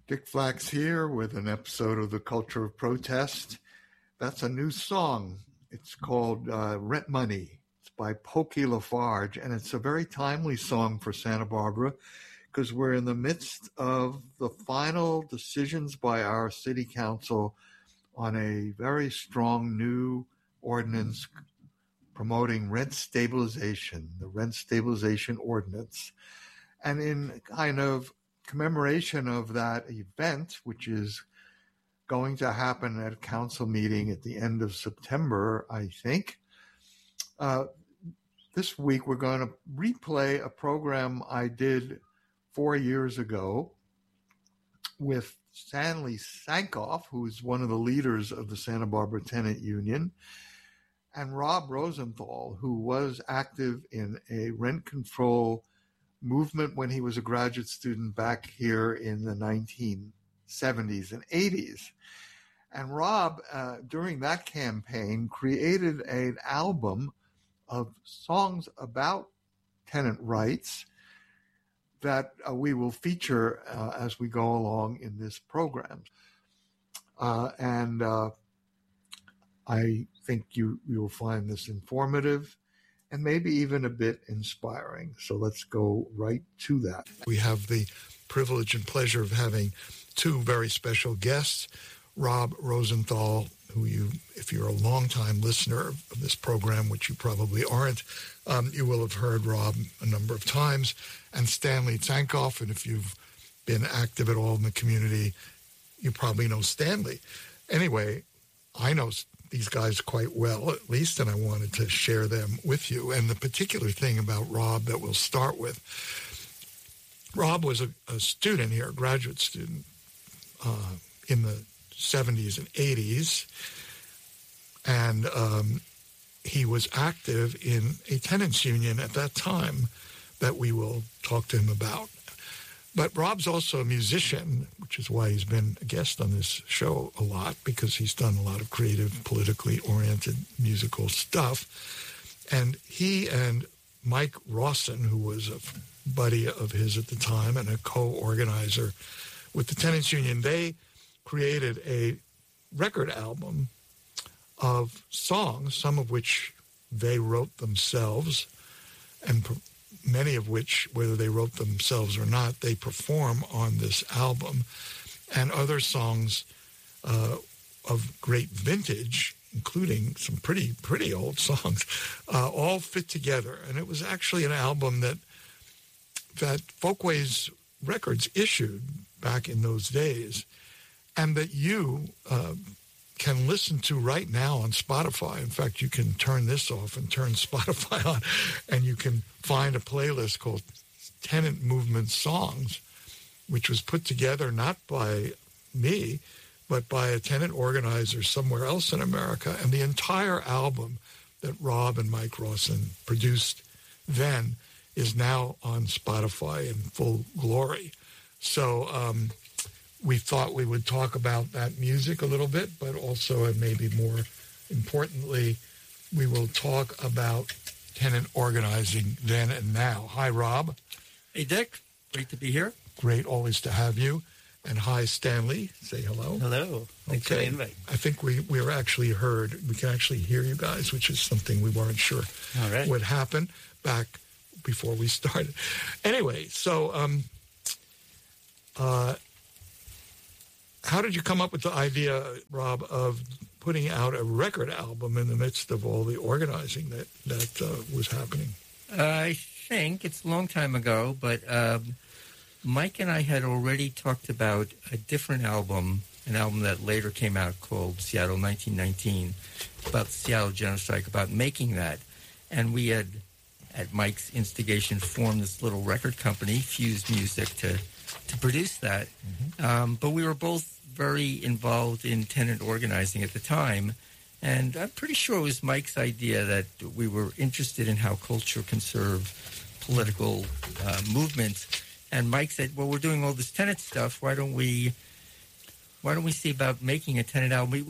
Dick Flax here with an episode of The Culture of Protest. That's a new song. It's called Rent Money. It's by Pokey Lafarge, and it's a very timely song for Santa Barbara because we're in the midst of the final decisions by our city council on a very strong new ordinance promoting rent stabilization, the rent stabilization ordinance. And in kind of commemoration of that event, which is going to happen at a council meeting at the end of September, I think, this week we're going to replay a program I did 4 years ago with Stanley Sankoff, who is one of the leaders of the Santa Barbara Tenant Union, and Rob Rosenthal, who was active in a rent control movement when he was a graduate student back here in the 1970s and 80s. And Rob, during that campaign, created an album of songs about tenant rights that we will feature as we go along in this program. And I think you'll find this informative and maybe even a bit inspiring. So let's go right to that. We have the privilege and pleasure of having two very special guests, Rob Rosenthal, who if you're a longtime listener of this program, which you probably aren't, you will have heard Rob a number of times, and Stanley Sankoff, and if you've been active at all in the community, you probably know Stanley. Anyway, I know these guys quite well, at least, and I wanted to share them with you. And the particular thing about Rob that we'll start with, Rob was a student here, a graduate student in the 70s and 80s, and he was active in a tenants union at that time that we will talk to him about. But Rob's also a musician, which is why he's been a guest on this show a lot, because he's done a lot of creative, politically oriented musical stuff. And he and Mike Rawson, who was a buddy of his at the time and a co-organizer with the Tenants Union, they created a record album of songs, some of which they wrote themselves, and many of which, whether they wrote themselves or not, they perform on this album, and other songs of great vintage, including some pretty old songs, all fit together. And it was actually an album that Folkways Records issued back in those days, and that you can listen to right now on Spotify. In fact, you can turn this off and turn Spotify on, and you can find a playlist called Tenant Movement Songs, which was put together not by me, but by a tenant organizer somewhere else in America. And the entire album that Rob and Mike Rawson produced then is now on Spotify in full glory. So we thought we would talk about that music a little bit, but also, and maybe more importantly, we will talk about tenant organizing then and now. Hi, Rob. Hey, Dick. Great to be here. Great always to have you. And hi, Stanley. Say hello. Hello. Thanks for the invite. I think we are actually heard. We can actually hear you guys, which is something we weren't sure would happen back before we started. Anyway, so how did you come up with the idea, Rob, of putting out a record album in the midst of all the organizing that was happening? I think it's a long time ago, but Mike and I had already talked about a different album, an album that later came out called Seattle 1919, about the Seattle General Strike, about making that. And we had, at Mike's instigation, formed this little record company, Fused Music, to produce that. Mm-hmm. But we were both very involved in tenant organizing at the time, and I'm pretty sure it was Mike's idea that we were interested in how culture can serve political movements. And Mike said, well, we're doing all this tenant stuff. Why don't we see about making a tenant album? We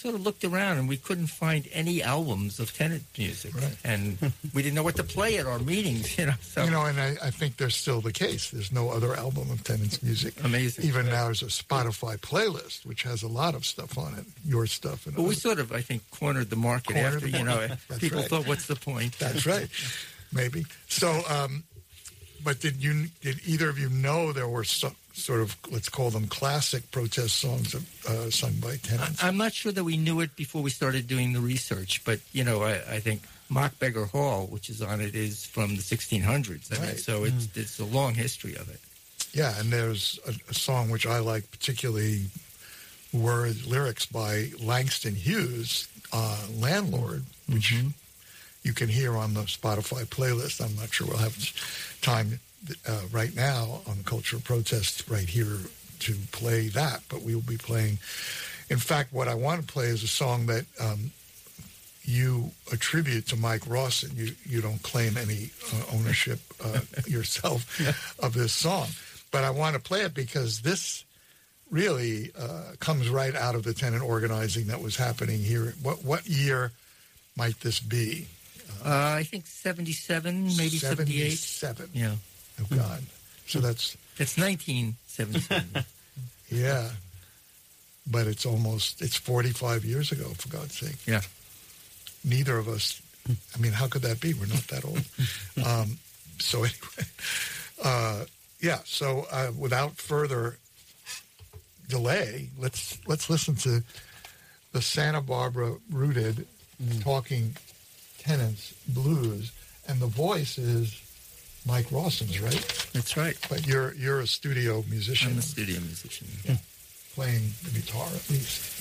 sort of looked around and we couldn't find any albums of Tennant music. Right. And we didn't know what to play at our meetings, you know. So. You know, and I think there's still the case. There's no other album of Tennant's music. Amazing. Even now there's a Spotify playlist, which has a lot of stuff on it, your stuff. And But we sort of, I think, cornered the market after, you know, people thought, what's the point? That's right. Maybe. So, but did either of you know there were some sort of, let's call them classic protest songs sung by Tennant? I'm not sure that we knew it before we started doing the research, but, you know, I think Mock Beggar Hall, which is on it, is from the 1600s. I mean, so it's a long history of it. Yeah, and there's a song which I like particularly, lyrics by Langston Hughes, Landlord, which you can hear on the Spotify playlist. I'm not sure we'll have time right now on Culture of Protest right here to play that, but we will be playing. In fact, what I want to play is a song that you attribute to Mike Rawson. You don't claim any ownership yourself of this song, but I want to play it because this really comes right out of the Tennant organizing that was happening here. What year might this be? I think 77, maybe 78. 77. Yeah. Oh, God. So that's 1977. Yeah. But it's 45 years ago, for God's sake. Yeah. Neither of us, I mean, how could that be? We're not that old. So anyway, so without further delay, let's listen to the Santa Barbara rooted talking Tennant's blues, and the voice is Mike Rawson's, right? That's right. But you're a studio musician. I'm a studio musician. Playing the guitar at least.